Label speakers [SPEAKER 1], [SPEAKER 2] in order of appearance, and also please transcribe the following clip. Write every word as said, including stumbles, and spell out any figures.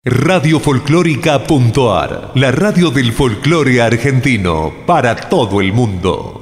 [SPEAKER 1] Radio Folclórica punto a r, la radio del folclore argentino para todo el mundo.